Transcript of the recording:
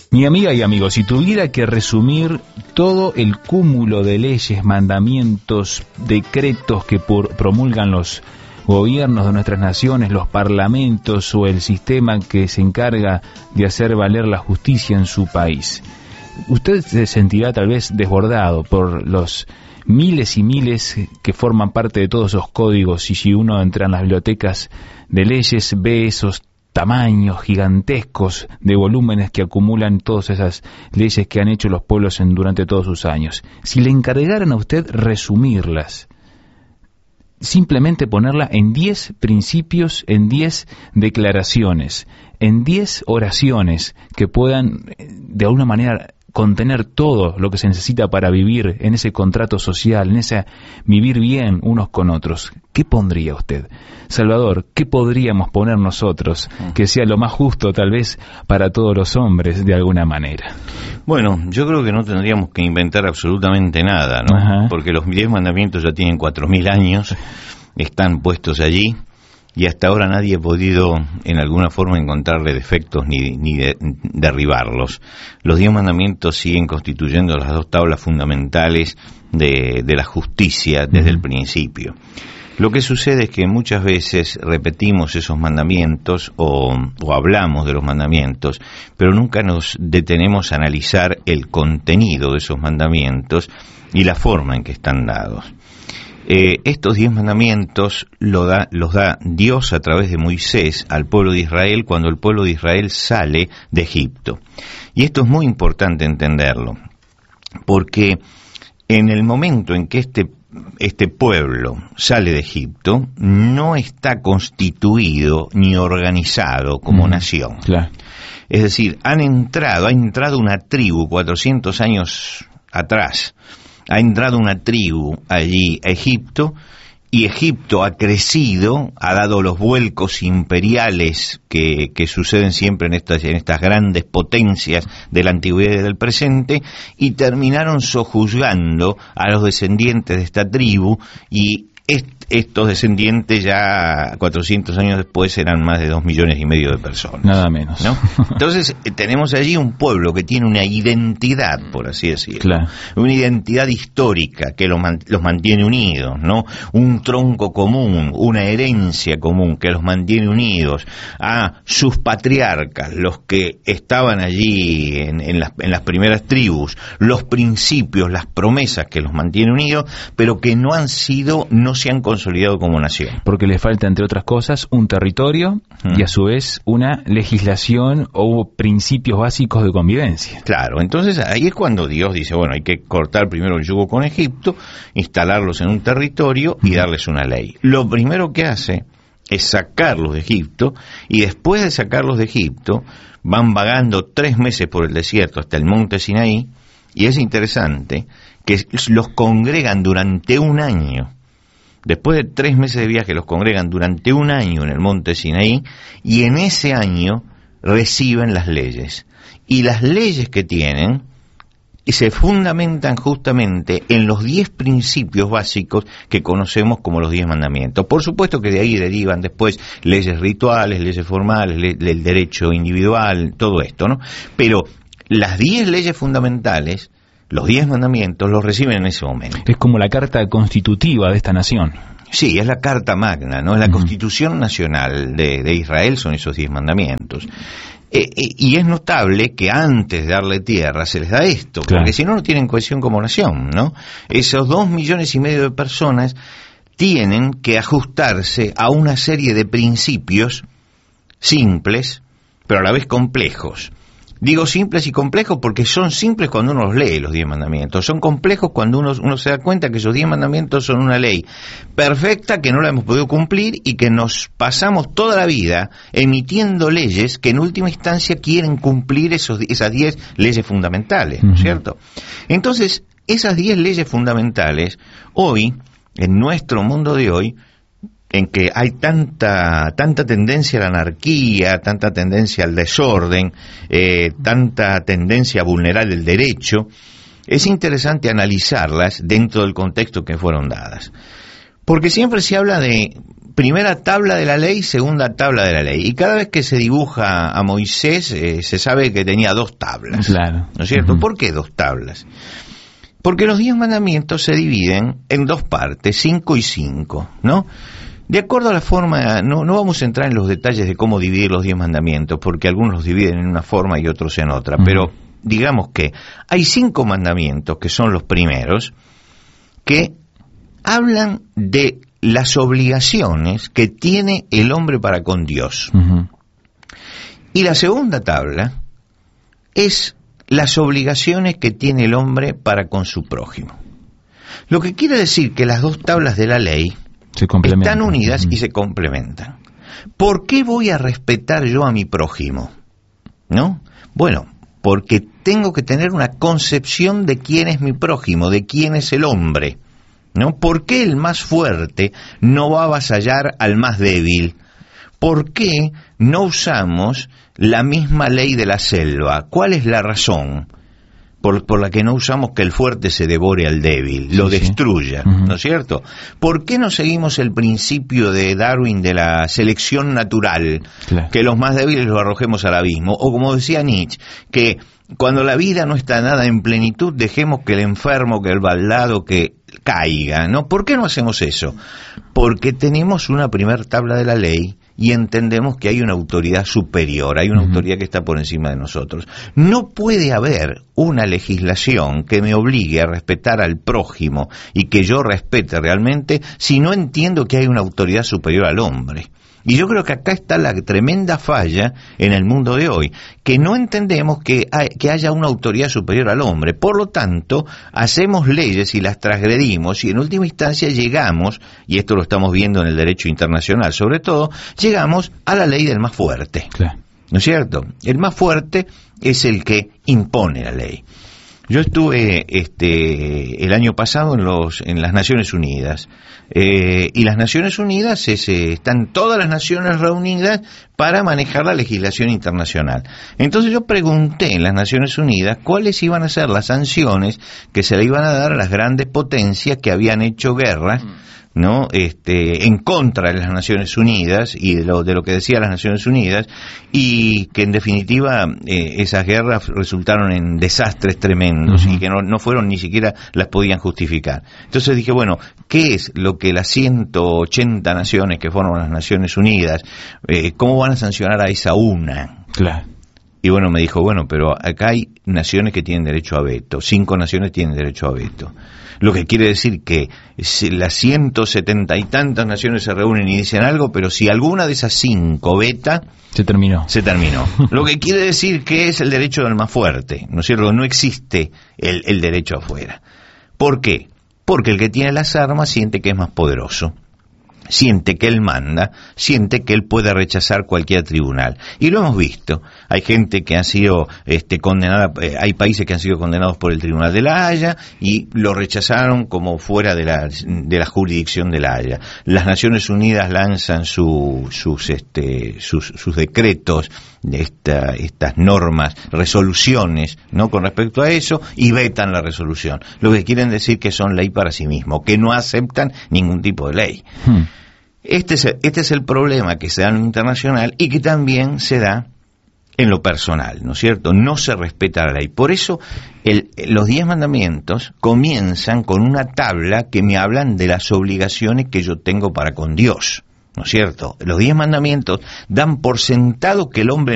Mi amiga y amigo, si tuviera que resumir todo el cúmulo de leyes, mandamientos, decretos que promulgan los gobiernos de nuestras naciones, los parlamentos o el sistema que se encarga de hacer valer la justicia en su país, usted se sentirá tal vez desbordado por los miles y miles que forman parte de todos esos códigos, y si uno entra en las bibliotecas de leyes ve esos tamaños gigantescos de volúmenes que acumulan todas esas leyes que han hecho los pueblos durante todos sus años. Si le encargaran a usted resumirlas, simplemente ponerla en 10 principios, en 10 declaraciones, en 10 oraciones que puedan de alguna manera contener todo lo que se necesita para vivir en ese contrato social, en ese vivir bien unos con otros, ¿qué pondría usted? Salvador, ¿qué podríamos poner nosotros que sea lo más justo tal vez para todos los hombres de alguna manera? Bueno, yo creo que no tendríamos que inventar absolutamente nada, ¿no? Ajá. Porque los 10 mandamientos ya tienen 4000 años, están puestos allí, y hasta ahora nadie ha podido en alguna forma encontrarle defectos ni derribarlos. Los 10 mandamientos siguen constituyendo las dos tablas fundamentales de la justicia desde el principio. Lo que sucede es que muchas veces repetimos esos mandamientos o hablamos de los mandamientos, pero nunca nos detenemos a analizar el contenido de esos mandamientos y la forma en que están dados. Estos 10 mandamientos los da Dios a través de Moisés al pueblo de Israel cuando el pueblo de Israel sale de Egipto. Y esto es muy importante entenderlo, porque en el momento en que este pueblo sale de Egipto, no está constituido ni organizado como nación. Claro. Es decir, ha entrado una tribu 400 años atrás. Ha entrado una tribu allí a Egipto, y Egipto ha crecido, ha dado los vuelcos imperiales que suceden siempre en estas grandes potencias de la antigüedad y del presente, y terminaron sojuzgando a los descendientes de esta tribu, y estos descendientes ya 400 años después eran más de 2,5 millones de personas. Nada menos, ¿no? Entonces tenemos allí un pueblo que tiene una identidad, por así decirlo, claro, una identidad histórica que los mantiene unidos, ¿no? Un tronco común, una herencia común que los mantiene unidos, a sus patriarcas, los que estaban allí en las primeras tribus, los principios, las promesas que los mantienen unidos, pero que no se han consolidado como nación. Porque le falta, entre otras cosas, un territorio y a su vez una legislación o principios básicos de convivencia. Claro, entonces ahí es cuando Dios dice, bueno, hay que cortar primero el yugo con Egipto, instalarlos en un territorio y darles una ley. Lo primero que hace es sacarlos de Egipto, y después de sacarlos de Egipto van vagando 3 meses por el desierto hasta el monte Sinaí, y es interesante que los congregan durante un año. Después de 3 meses de viaje los congregan durante un año en el monte Sinaí, y en ese año reciben las leyes. Y las leyes que tienen se fundamentan justamente en los 10 principios básicos que conocemos como los 10 mandamientos. Por supuesto que de ahí derivan después leyes rituales, leyes formales, el derecho individual, todo esto, ¿no? Pero las 10 leyes fundamentales, los 10 mandamientos, los reciben en ese momento. Es como la carta constitutiva de esta nación. Sí, es la Carta Magna, ¿no? Es la Constitución Nacional de Israel, son esos 10 mandamientos. Y es notable que antes de darle tierra se les da esto, claro, porque si no, no tienen cohesión como nación, ¿no? Esos 2,5 millones de personas tienen que ajustarse a una serie de principios simples, pero a la vez complejos. Digo simples y complejos porque son simples cuando uno los lee, los 10 mandamientos. Son complejos cuando uno se da cuenta que esos 10 mandamientos son una ley perfecta que no la hemos podido cumplir, y que nos pasamos toda la vida emitiendo leyes que en última instancia quieren cumplir esas 10 leyes fundamentales, ¿no es cierto? Entonces, esas 10 leyes fundamentales, hoy, en nuestro mundo de hoy, en que hay tanta tendencia a la anarquía, tanta tendencia al desorden, tanta tendencia a vulnerar el derecho, es interesante analizarlas dentro del contexto que fueron dadas. Porque siempre se habla de primera tabla de la ley, segunda tabla de la ley. Y cada vez que se dibuja a Moisés, se sabe que tenía 2 tablas. Claro. ¿No es cierto? ¿Por qué 2 tablas? Porque los 10 mandamientos se dividen en 2 partes, 5 y 5, ¿no? De acuerdo a la forma, no vamos a entrar en los detalles de cómo dividir los 10 mandamientos, porque algunos los dividen en una forma y otros en otra, pero digamos que hay 5 mandamientos, que son los primeros, que hablan de las obligaciones que tiene el hombre para con Dios. Y la segunda tabla es las obligaciones que tiene el hombre para con su prójimo. Lo que quiere decir que las 2 tablas de la ley están unidas y se complementan. ¿Por qué voy a respetar yo a mi prójimo? ¿No? Bueno, porque tengo que tener una concepción de quién es mi prójimo, de quién es el hombre, ¿no? ¿Por qué el más fuerte no va a avasallar al más débil? ¿Por qué no usamos la misma ley de la selva? ¿Cuál es la razón por la que no usamos que el fuerte se devore al débil, lo destruya, ¿no es cierto? ¿Por qué no seguimos el principio de Darwin de la selección natural, que los más débiles los arrojemos al abismo? O como decía Nietzsche, que cuando la vida no está nada en plenitud, dejemos que el enfermo, que el baldado, que caiga, ¿no? ¿Por qué no hacemos eso? Porque tenemos una primer tabla de la ley y entendemos que hay una autoridad superior, hay una autoridad que está por encima de nosotros. No puede haber una legislación que me obligue a respetar al prójimo y que yo respete realmente si no entiendo que hay una autoridad superior al hombre. Y yo creo que acá está la tremenda falla en el mundo de hoy, que no entendemos que haya una autoridad superior al hombre. Por lo tanto, hacemos leyes y las transgredimos y en última instancia llegamos, y esto lo estamos viendo en el derecho internacional sobre todo, llegamos a la ley del más fuerte. Claro. ¿No es cierto? El más fuerte es el que impone la ley. Yo estuve el año pasado en las Naciones Unidas, y las Naciones Unidas están todas las naciones reunidas para manejar la legislación internacional. Entonces yo pregunté en las Naciones Unidas cuáles iban a ser las sanciones que se le iban a dar a las grandes potencias que habían hecho guerra, ¿no? En contra de las Naciones Unidas y de lo que decían las Naciones Unidas, y que en definitiva esas guerras resultaron en desastres tremendos y que no fueron, ni siquiera las podían justificar. Entonces dije, bueno, ¿qué es lo que las 180 naciones que forman las Naciones Unidas, cómo van a sancionar a esa una? Claro. Y bueno, me dijo, bueno, pero acá hay naciones que tienen derecho a veto, 5 naciones tienen derecho a veto. Lo que quiere decir que las 170 y tantas naciones se reúnen y dicen algo, pero si alguna de esas 5 veta, se terminó. Lo que quiere decir que es el derecho del más fuerte, ¿no es cierto? No existe el derecho afuera. ¿Por qué? Porque el que tiene las armas siente que es más poderoso, siente que él manda, siente que él puede rechazar cualquier tribunal. Y lo hemos visto. Hay gente que ha sido condenada, hay países que han sido condenados por el Tribunal de la Haya y lo rechazaron como fuera de la jurisdicción de la Haya. Las Naciones Unidas lanzan sus decretos, estas normas, resoluciones, ¿no?, con respecto a eso, y vetan la resolución. Lo que quieren decir que son ley para sí mismos, que no aceptan ningún tipo de ley. Este es el problema que se da en lo internacional y que también se da en lo personal, ¿no es cierto? No se respeta la ley. Por eso los 10 mandamientos comienzan con una tabla que me hablan de las obligaciones que yo tengo para con Dios, ¿no es cierto? Los 10 mandamientos dan por sentado que el hombre